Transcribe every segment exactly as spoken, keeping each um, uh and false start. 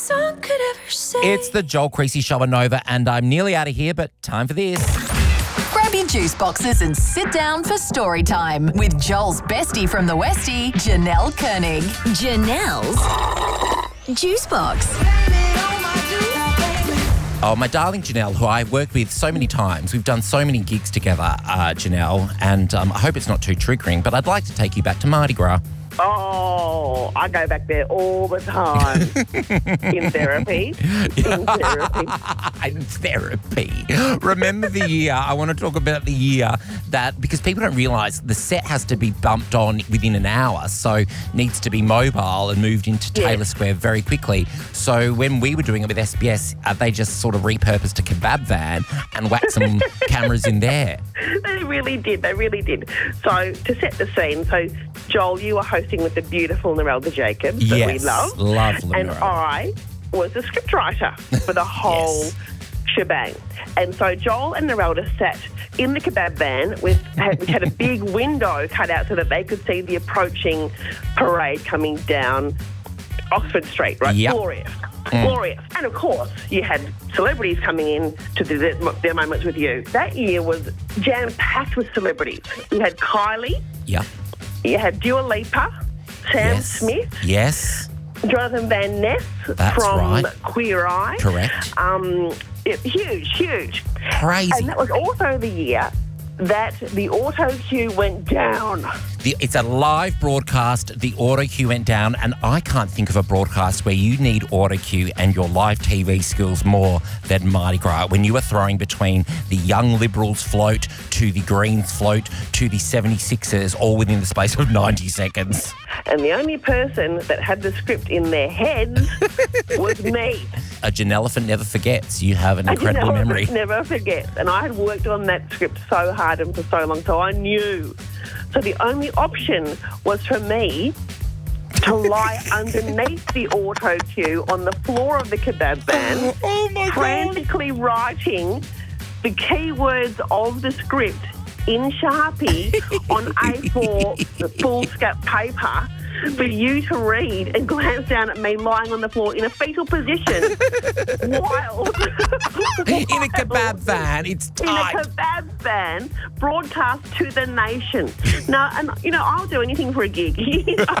Song could ever say. It's the Joel Creasy Show on Nova, and I'm nearly out of here, but time for this. Grab your juice boxes and sit down for story time with Joel's bestie from the Westie, Janelle Koenig. Janelle's Juice Box. Oh, my darling Janelle, who I've worked with so many times. We've done so many gigs together, uh, Janelle, and um, I hope it's not too triggering, but I'd like to take you back to Mardi Gras. Oh, I go back there all the time in therapy. In therapy. In therapy. Remember the year, I want to talk about the year that, because people don't realise the set has to be bumped on within an hour, so needs to be mobile and moved into Taylor Yes. Square very quickly. So when we were doing it with S B S, uh, they just sort of repurposed a kebab van and whacked some cameras in there. They really did. They really did. So to set the scene, so Joel, you were hosting with the beautiful Narelda Jacobs that Yes, we love. love And Narelda. I was the scriptwriter for the whole Yes. shebang. And so Joel and Narelda sat in the kebab van with had, which had a big window cut out so that they could see the approaching parade coming down Oxford Street, right? Yep. Glorious. Glorious. And of course, you had celebrities coming in to do their, their moments with you. That year was jam-packed with celebrities. You had Kylie, Yeah. you had Dua Lipa, Sam Yes. Smith, Yes. Jonathan Van Ness That's from right. Queer Eye. Correct. Um, it, huge, huge. Crazy. And that was also the year that the auto cue went down. The, it's a live broadcast. The auto cue went down, and I can't think of a broadcast where you need auto cue and your live T V skills more than Mardi Gras. When you were throwing between the Young Liberals float to the Greens float to the seventy-sixers, all within the space of ninety seconds. And the only person that had the script in their heads was me. A Janelephant never forgets. You have an incredible I memory. never forget. And I had worked on that script so hard and for so long, so I knew. So the only option was for me to lie underneath the auto cue on the floor of the kebab van, Oh my frantically writing the keywords of the script in Sharpie on A four foolscap paper for you to read and glance down at me lying on the floor in a fetal position. Wild. In a kebab van, it's In a tight. kebab van, broadcast to the nation. Now, and you know, I'll do anything for a gig. You know?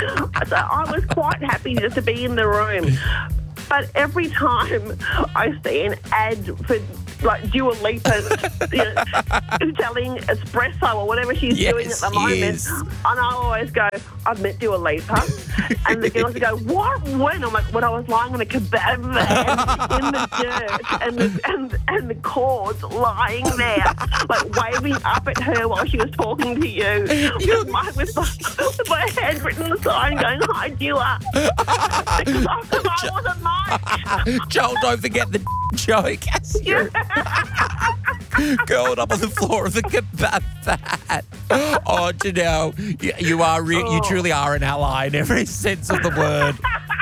So I was quite happy just to be in the room. But every time I see an ad for like Dua Lipa, you know, selling espresso or whatever she's Yes, doing at the she moment, is. and I always go, I've met Dua Lipa, and the girls go, what? When? I'm like, when I was lying in a kebab van in the dirt, and the and and the cords lying there, like waving up at her while she was talking to you, with my, with my, with my handwritten sign going, hi Dua, because I, because I wasn't much. Joel, don't forget the joke. Curled up on the floor of the kebab van. Oh, Janelle, you, you are re- you truly are an ally in every sense of the word.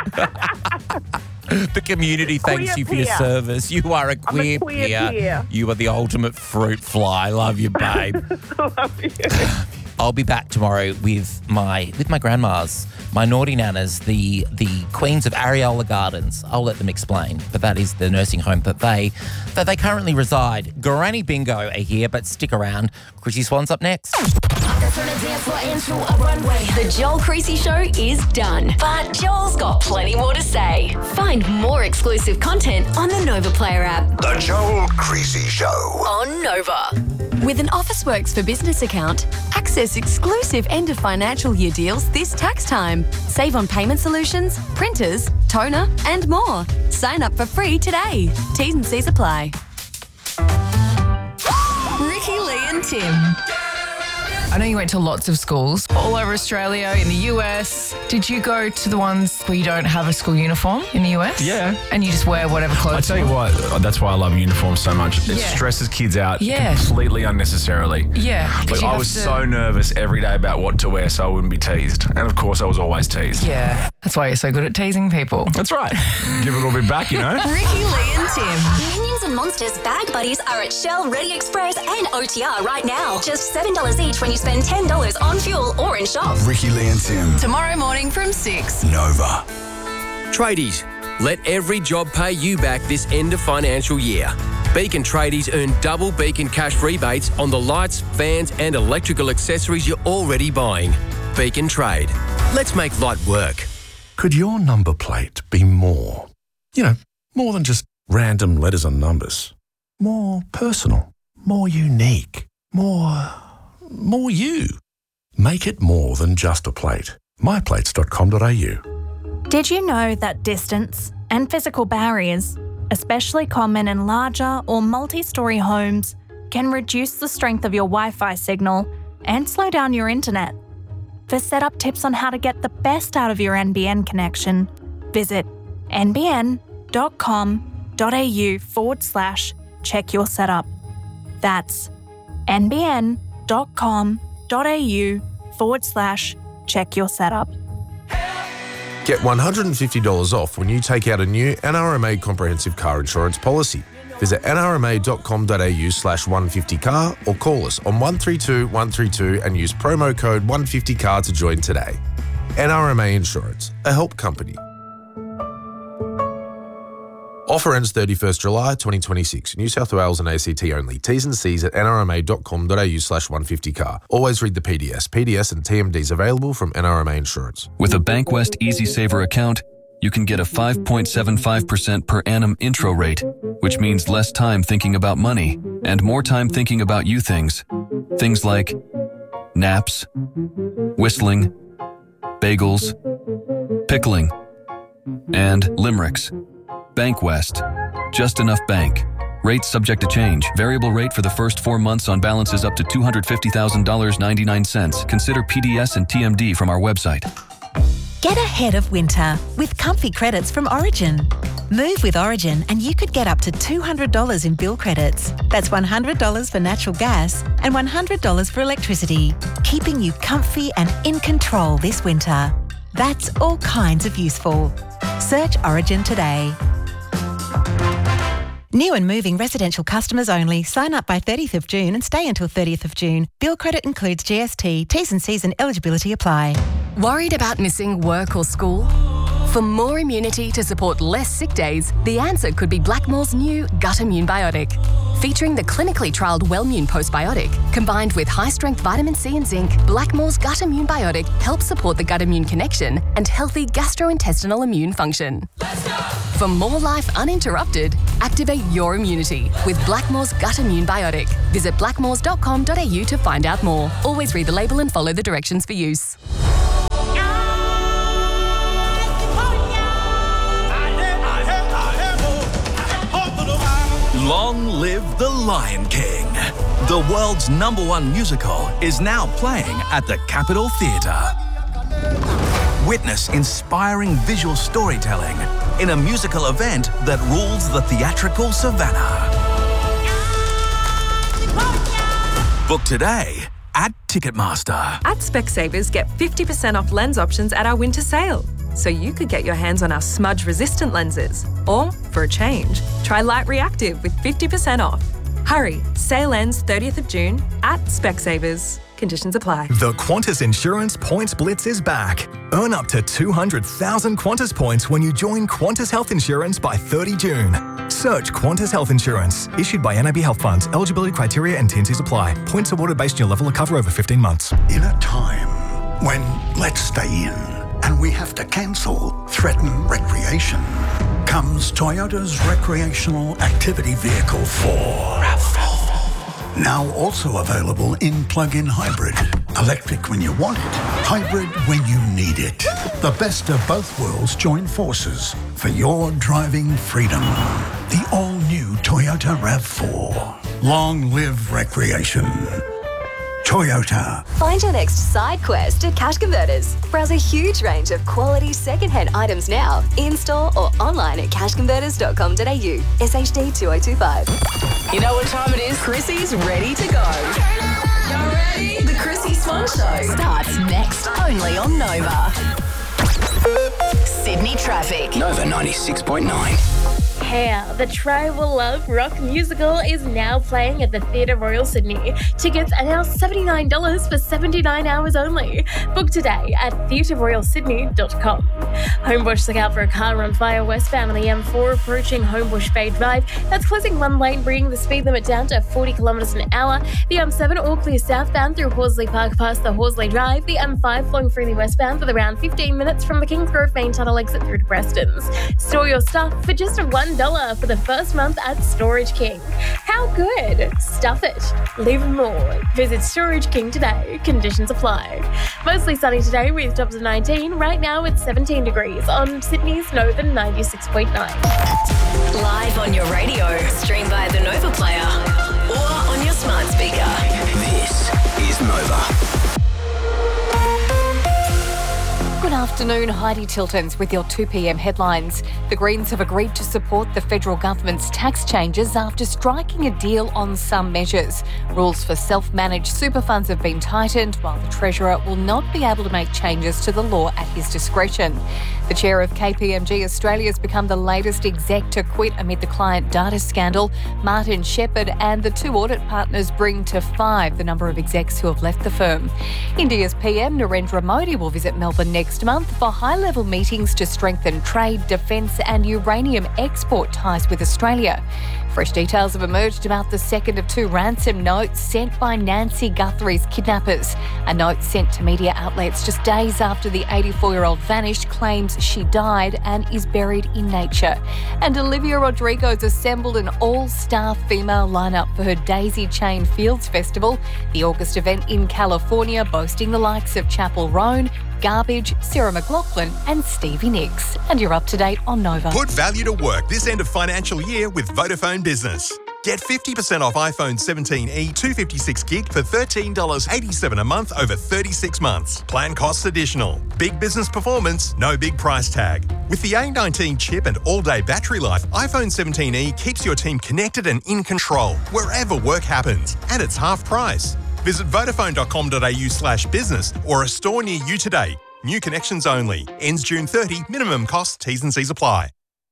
The community thanks Queer you for your peer. service. You are a I'm a queer, queer peer. peer. You are the ultimate fruit fly. Love you, babe. Love you. I'll be back tomorrow with my with my grandmas, my naughty nanas, the the queens of Areola Gardens. I'll let them explain, but that is the nursing home that they that they currently reside. Granny Bingo are here, but stick around. Chrissy Swan's up next. The Joel Creasy Show is done, but Joel's got plenty more to say. Find more exclusive content on the Nova Player app. The Joel Creasy Show. On Nova. With an Officeworks for Business account, access exclusive end of financial year deals this tax time. Save on payment solutions, printers, toner, and more. Sign up for free today. T's and C's apply. Ricky, Lee, and Tim. I know you went to lots of schools all over Australia, in the U S. Did you go to the ones where you don't have a school uniform in the U S? Yeah. And you just wear whatever clothes? I tell you what, that's why I love uniforms so much. It Yeah. stresses kids out Yeah. completely unnecessarily. Yeah. 'cause Like, you I have was to- so nervous every day about what to wear so I wouldn't be teased. And of course, I was always teased. Yeah. That's why you're so good at teasing people. That's right. Give it a little bit back, you know? Ricky, Lee, and Tim. Minions and Monsters bag buddies are at Shell, Ready Express and O T R right now. Just seven dollars each when you spend ten dollars on fuel or in shop. Ricky, Lee and Tim. Tomorrow morning from six. Nova. Tradies, Let every job pay you back this end of financial year. Beacon tradies earn double Beacon cash rebates on the lights, fans and electrical accessories you're already buying. Beacon Trade. Let's make light work. Could your number plate be more? You know, more than just random letters and numbers. More personal, more unique, more... more you. Make it more than just a plate. my plates dot com dot a u. Did you know that distance and physical barriers, especially common in larger or multi-storey homes, can reduce the strength of your Wi-Fi signal and slow down your internet? For setup tips on how to get the best out of your N B N connection, visit nbn.com.au forward slash check your setup. That's nbn.com.au forward slash check your setup. Get one hundred fifty dollars off when you take out a new N R M A comprehensive car insurance policy. Visit nrma.com.au slash 150car or call us on one three two one three two and use promo code one fifty car to join today. N R M A Insurance, a help company. Offer ends thirty-first July twenty twenty-six. New South Wales and A C T only. T's and C's at nrma.com.au slash 150car. Always read the P D S. P D S and T M Ds available from N R M A Insurance. With a Bankwest Easy Saver account, you can get a five point seven five percent per annum intro rate, which means less time thinking about money and more time thinking about you things. Things like naps, whistling, bagels, pickling, and limericks. Bankwest. Just enough bank. Rates subject to change. Variable rate for the first four months on balances up to two hundred fifty thousand dollars and ninety-nine cents. Consider P D S and T M D from our website. Get ahead of winter with comfy credits from Origin. Move with Origin and you could get up to two hundred dollars in bill credits. That's one hundred dollars for natural gas and one hundred dollars for electricity, keeping you comfy and in control this winter. That's all kinds of useful. Search Origin today. New and moving residential customers only. Sign up by thirtieth of June and stay until thirtieth of June. Bill credit includes G S T. T's and C's and eligibility apply. Worried about missing work or school? For more immunity to support less sick days, the answer could be Blackmore's new Gut Immune Biotic. Featuring the clinically trialled Wellmune postbiotic, combined with high-strength vitamin C and zinc, Blackmore's Gut Immune Biotic helps support the gut-immune connection and healthy gastrointestinal immune function. For more life uninterrupted, activate your immunity with Blackmore's Gut Immune Biotic. Visit blackmores dot com dot a u to find out more. Always read the label and follow the directions for use. Long live the Lion King. The world's number one musical is now playing at the Capitol Theatre. Witness inspiring visual storytelling in a musical event that rules the theatrical savannah. Book today at Ticketmaster. At Specsavers, get fifty percent off lens options at our winter sale. So you could get your hands on our smudge-resistant lenses. Or, for a change, try Light Reactive with fifty percent off. Hurry, sale ends thirtieth of June at Specsavers. Conditions apply. The Qantas Insurance Points Blitz is back. Earn up to two hundred thousand Qantas points when you join Qantas Health Insurance by thirtieth of June. Search Qantas Health Insurance. Issued by N A B Health Funds. Eligibility criteria and T and Cs apply. Points awarded based on your level of cover over fifteen months. In a time when let's stay in and we have to cancel, threaten recreation, comes Toyota's recreational activity vehicle four. RAV four. Now also available in plug-in hybrid. Electric when you want it, hybrid when you need it. The best of both worlds join forces for your driving freedom. The all-new Toyota RAV four. Long live recreation. Toyota. Find your next side quest at Cash Converters. Browse a huge range of quality second-hand items now, in-store or online at cash converters dot com dot a u. S H D two oh two five. You know what time it is? Chrissy's ready to go. Y'all ready? The Chrissy Swan Show starts next, only on Nova. Sydney traffic. Nova ninety-six point nine. Hair, the Try Will Love rock musical, is now playing at the Theatre Royal Sydney. Tickets are now seventy-nine dollars for seventy-nine hours only. Book today at theatre royal sydney dot com. Homebush look out for a car on fire westbound on the M four approaching Homebush Bay Drive. That's closing one lane, bringing the speed limit down to forty kilometres an hour. The M seven all clear southbound through Horsley Park past the Horsley Drive. The M five flowing freely westbound with around fifteen minutes from the Kingsgrove main tunnel exit through to Preston's. Store your stuff for just one dollar for the first month at Storage King. How good? Stuff it. Live more. Visit Storage King today. Conditions apply. Mostly sunny today with tops of nineteen. Right now it's seventeen degrees on Sydney's Nova ninety-six point nine. Live on your radio, stream via the Nova Player or on your smart speaker. This is Nova. Good afternoon, Heidi Tiltons with your two p m headlines. The Greens have agreed to support the federal government's tax changes after striking a deal on some measures. Rules for self-managed super funds have been tightened, while the Treasurer will not be able to make changes to the law at his discretion. The chair of K P M G Australia has become the latest exec to quit amid the client data scandal. Martin Shepherd and the two audit partners bring to five the number of execs who have left the firm. India's P M Narendra Modi will visit Melbourne next month for high-level meetings to strengthen trade, defence and uranium export ties with Australia. Fresh details have emerged about the second of two ransom notes sent by Nancy Guthrie's kidnappers. A note sent to media outlets just days after the eighty-four-year-old vanished claims she died and is buried in nature. And Olivia Rodrigo's assembled an all-star female lineup for her Daisy Chain Fields Festival, the August event in California, boasting the likes of Chappell Roan, Garbage, Sarah McLachlan and Stevie Nicks. And you're up to date on Nova. Put value to work this end of financial year with Vodafone Business. Get fifty percent off iPhone seventeen e two fifty-six gig for thirteen dollars eighty-seven a month over thirty-six months. Plan costs additional. Big business performance, no big price tag. With the A nineteen chip and all-day battery life, iPhone seventeen e keeps your team connected and in control wherever work happens. And it's half price. Visit vodafone dot com dot a u slash business or a store near you today. New connections only. Ends June thirtieth. Minimum cost. T's and C's apply.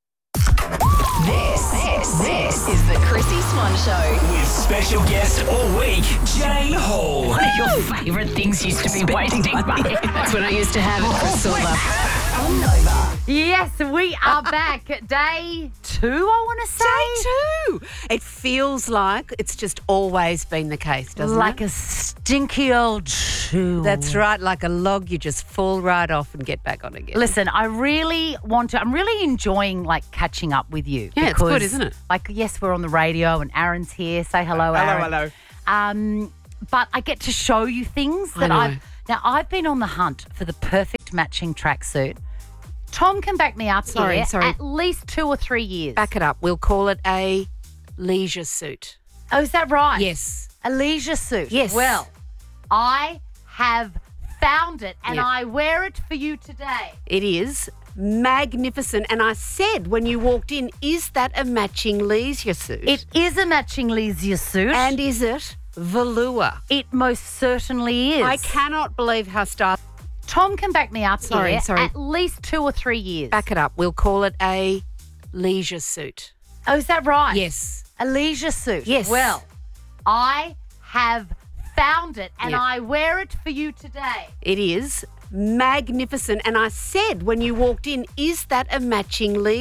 This, this, this is the Chrissy Swan Show. With special guest all week, Jane Hall. One of your favourite things used to be waiting for me. That's when I used to have it for silver. On Nova. Yes, we are back. Day two, I want to say. Day two. It feels like it's just always been the case, doesn't like it? Like a stinky old shoe. That's right, like a log, you just fall right off and get back on again. Listen, I really want to, I'm really enjoying like catching up with you. Yeah, because, it's good, isn't it? Like, yes, we're on the radio and Aaron's here. Say hello, Aaron. Hello, hello. Um, but I get to show you things I that know. I've, now I've been on the hunt for the perfect matching tracksuit. Tom can back me up Sorry, here. sorry. At least two or three years. Back it up. We'll call it a leisure suit. Oh, is that right? Yes. A leisure suit. Yes. Well, I have found it and Yeah. I wear it for you today. It is magnificent. And I said when you walked in, is that a matching leisure suit? It is a matching leisure suit. And is it velour? It most certainly is. I cannot believe how stylish. Tom can back me up Sorry, here. sorry. At least two or three years. Back it up. We'll call it a leisure suit. Oh, is that right? Yes. A leisure suit. Yes. Well, I have found it and Yeah. I wear it for you today. It is magnificent. And I said when you walked in, is that a matching leisure